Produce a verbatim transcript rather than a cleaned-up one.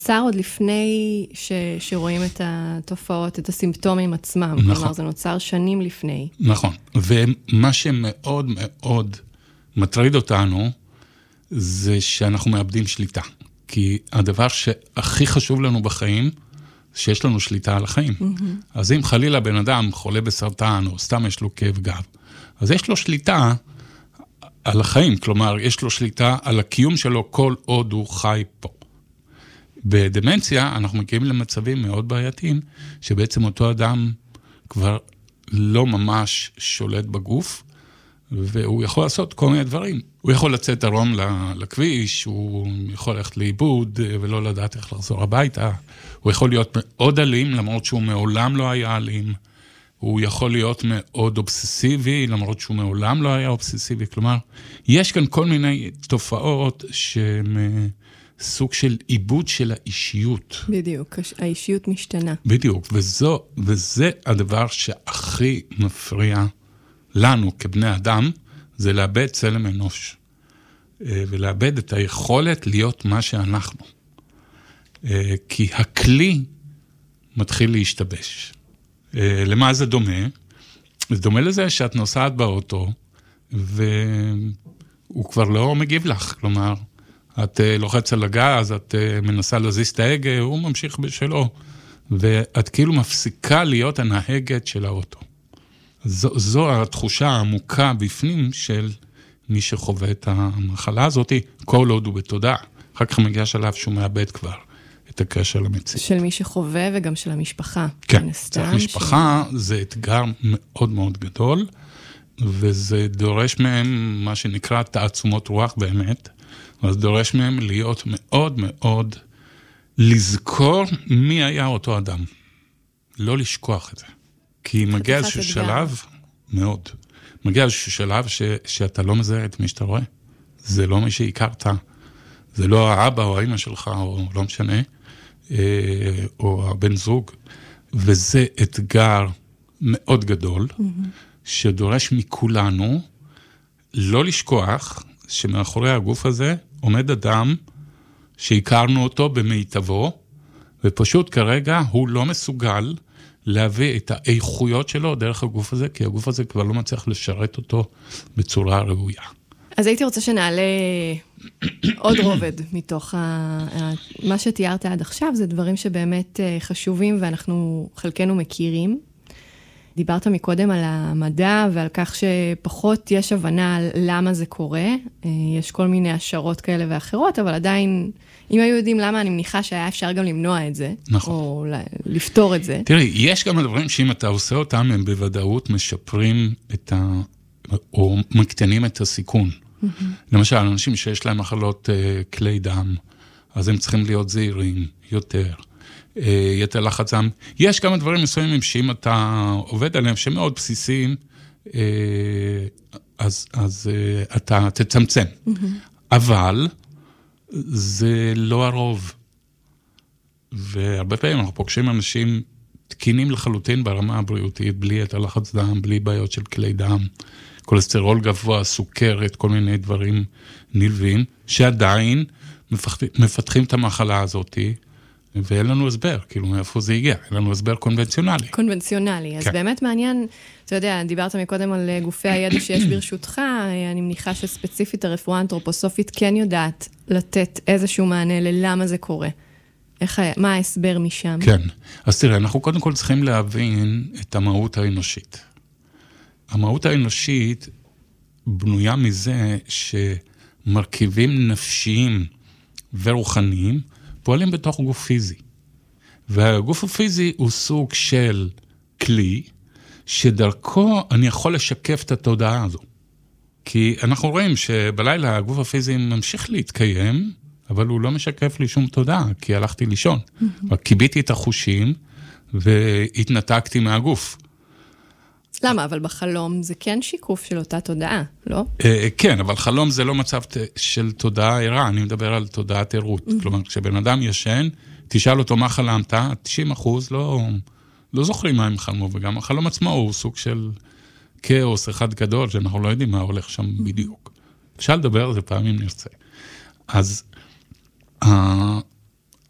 נוצר עוד לפני ש... שרואים את התופעות, את הסימפטומים עצמם. נכון. כלומר, זה נוצר שנים לפני. נכון. ומה שמאוד מאוד מטריד אותנו, זה שאנחנו מאבדים שליטה. כי הדבר שהכי חשוב לנו בחיים, שיש לנו שליטה על החיים. Mm-hmm. אז אם חלילה בן אדם חולה בסרטן, או סתם יש לו כאב גב, אז יש לו שליטה על החיים. כלומר, יש לו שליטה על הקיום שלו כל עוד הוא חי פה. בדמנציה אנחנו מגיעים למצבים מאוד בעייתיים, שבעצם אותו אדם כבר לא ממש שולט בגוף, והוא יכול לעשות כל מיני דברים. הוא יכול לצאת ערום לכביש, הוא יכול ללכת לאיבוד ולא לדעת איך לחזור הביתה. הוא יכול להיות מאוד אלים, למרות שהוא מעולם לא היה אלים. הוא יכול להיות מאוד אובססיבי, למרות שהוא מעולם לא היה אובססיבי. כלומר, יש כאן כל מיני תופעות שהן סוג של איבוד של האישיות. בדיוק, האישיות משתנה. בדיוק, וזו, וזה הדבר שהכי מפריע לנו כבני אדם, זה לאבד צלם אנוש. ולאבד את היכולת להיות מה שאנחנו. כי הכלי מתחיל להשתבש. למה זה דומה? זה דומה לזה שאת נוסעת באוטו, והוא כבר לא מגיב לך. כלומר, את לוחץ על הגז, את מנסה להזיז את ההגה, הוא ממשיך בשלו. ואת כאילו מפסיקה להיות הנהגת של האוטו. זו, זו התחושה העמוקה בפנים של מי שחווה את המחלה הזאת, כל עוד הוא בתודעה. אחר כך מגיע שלב שהוא מאבד כבר את הקשר למציאות. של מי שחווה וגם של המשפחה. כן, המשפחה ש... זה אתגר מאוד מאוד גדול, וזה דורש מהם מה שנקרא תעצומות רוח באמת, אז דורש מהם להיות מאוד מאוד, לזכור מי היה אותו אדם. לא לשכוח את זה. כי מגיע איזשהו שלב, מאוד, מגיע איזשהו שלב ש, שאתה לא מזהה את מי שאתה רואה. זה לא מי שהכרת, זה לא האבא או האמא שלך, או לא משנה, או הבן זוג. וזה אתגר מאוד גדול, mm-hmm. שדורש מכולנו לא לשכוח שמאחורי הגוף הזה עומד אדם שהכרנו אותו במיטבו, ופשוט כרגע הוא לא מסוגל להביא את האיכויות שלו דרך הגוף הזה, כי הגוף הזה כבר לא מצליח לשרת אותו בצורה ראויה. אז הייתי רוצה שנעלה עוד רובד מתוך ה... מה שתיארת עד עכשיו, זה דברים שבאמת חשובים ואנחנו חלקנו מכירים. דיברת מקודם על המדע ועל כך שפחות יש הבנה על למה זה קורה. יש כל מיני השערות כאלה ואחרות, אבל עדיין, אם היו יודעים למה, אני מניחה שהיה אפשר גם למנוע את זה. נכון. או לפתור את זה. תראי, יש גם דברים שאם אתה עושה אותם, הם בוודאות משפרים את ה... או מקטנים את הסיכון. Mm-hmm. למשל, אנשים שיש להם מחלות uh, כלי דם, אז הם צריכים להיות זהירים יותר. Uh, יתר לחץ דם. יש כמה דברים מסוימים שאם אתה עובד עליהם, שהם מאוד בסיסיים, uh, אז, אז uh, אתה תצמצם. Mm-hmm. אבל זה לא הרוב. והרבה פעמים אנחנו פוגשים אנשים תקינים לחלוטין ברמה הבריאותית, בלי יתר לחץ דם, בלי בעיות של כלי דם, קולסטרול גבוה, סוכרת, כל מיני דברים נלווים, שעדיין מפתחים את המחלה הזאת, ואין לנו הסבר, כאילו מאיפה זה הגיע, אין לנו הסבר קונבנציונלי. קונבנציונלי, אז כן. באמת מעניין, אתה יודע, דיברת מקודם על גופי הידע שיש ברשותך, אני מניחה שספציפית הרפואה האנתרופוסופית כן יודעת לתת איזשהו מענה ללמה זה קורה. איך, מה ההסבר משם? כן, אז תראה, אנחנו קודם כל צריכים להבין את המהות האנושית. המהות האנושית בנויה מזה שמרכיבים נפשיים ורוחניים פועלים בתוך גוף פיזי. והגוף הפיזי הוא סוג של כלי שדרכו אני יכול לשקף את התודעה הזו. כי אנחנו רואים שבלילה הגוף הפיזי ממשיך להתקיים, אבל הוא לא משקף לי שום תודעה, כי הלכתי לישון. Mm-hmm. קיביתי את החושים והתנתקתי מהגוף. למה? אבל בחלום זה כן שיקוף של אותה תודעה, לא? כן, אבל חלום זה לא מצב של תודעה ערה, אני מדבר על תודעת ערות. כלומר, כשבן אדם ישן, תשאל אותו מה חלמת, תשעים אחוז לא, לא זוכרים מה הם חלמו, וגם החלום עצמו הוא סוג של כאוס אחד גדול, שאנחנו לא יודעים מה הולך שם בדיוק. אפשר לדבר על זה פעמים נרצה. אז